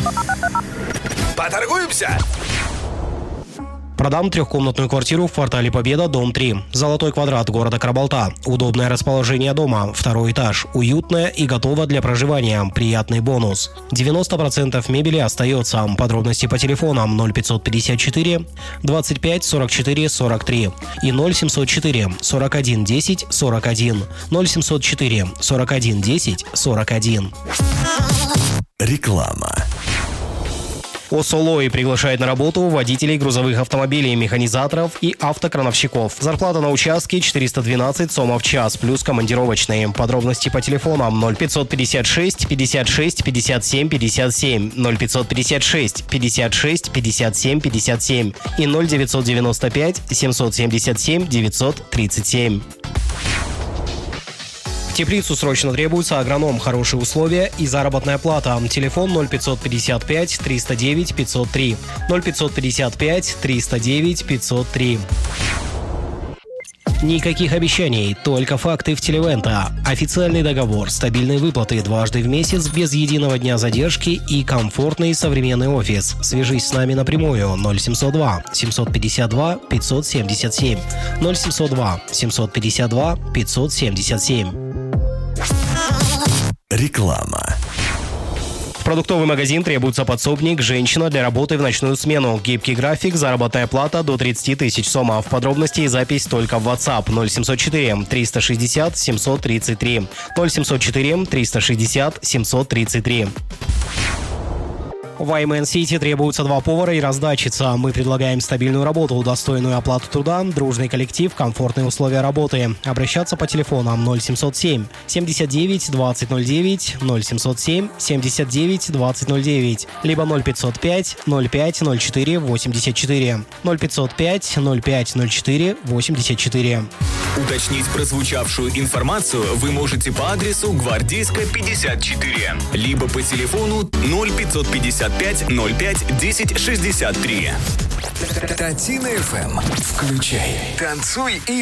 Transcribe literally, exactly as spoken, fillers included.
Поторгуемся? Продам трехкомнатную квартиру в квартале Победа, дом три. Золотой квадрат города Карабалта. Удобное расположение дома. Второй этаж. Уютное и готово для проживания. Приятный бонус. девяносто процентов мебели остается. Подробности по телефонам ноль пятьсот пятьдесят четыре двадцать пять сорок четыре сорок три и ноль семьсот четыре сорок один десять сорок один. ноль семьсот четыре сорок один десять сорок один. Реклама. ОСОЛОИ приглашает на работу водителей грузовых автомобилей, механизаторов и автокрановщиков. Зарплата на участке четыреста двенадцать сомов в час, плюс командировочные. Подробности по телефонам ноль пятьсот пятьдесят шесть пятьдесят шесть пятьдесят семь пятьдесят семь, ноль пятьсот пятьдесят шесть пятьдесят шесть пятьдесят семь пятьдесят семь и ноль девятьсот девяносто пять семьсот семьдесят семь девятьсот тридцать семь. В теплицу срочно требуется агроном, хорошие условия и заработная плата. Телефон ноль пятьсот пятьдесят пять триста девять пятьсот три, ноль пятьсот пятьдесят пять триста девять пятьсот три. Никаких обещаний, только факты в Телевента. Официальный договор, стабильные выплаты дважды в месяц, без единого дня задержки и комфортный современный офис. Свяжись с нами напрямую ноль семьсот два семьсот пятьдесят два пятьсот семьдесят семь, ноль семьсот два семьсот пятьдесят два пятьсот семьдесят семь. Реклама. В продуктовый магазин требуется подсобник, женщина для работы в ночную смену. Гибкий график, заработная плата до тридцать тысяч сомов. Подробности и запись только в WhatsApp ноль семьсот четыре триста шестьдесят семьсот тридцать три, ноль семьсот четыре триста шестьдесят семьсот тридцать три. В Аймен Сити требуются два повара и раздатчица. Мы предлагаем стабильную работу, достойную оплату труда, дружный коллектив, комфортные условия работы. Обращаться по телефонам ноль семьсот семь семьдесят девять двадцать ноль девять, ноль семьсот семь семьдесят девять двадцать ноль девять, либо ноль пятьсот пять ноль пять ноль четыре восемьдесят четыре, ноль пятьсот пять ноль пять ноль четыре восемьдесят четыре. Уточнить прозвучавшую информацию вы можете по адресу Гвардейская, пятьдесят четыре, либо по телефону ноль пятьсот пятьдесят пять ноль пять десять шестьдесят три. Татина эф эм. Включай, танцуй и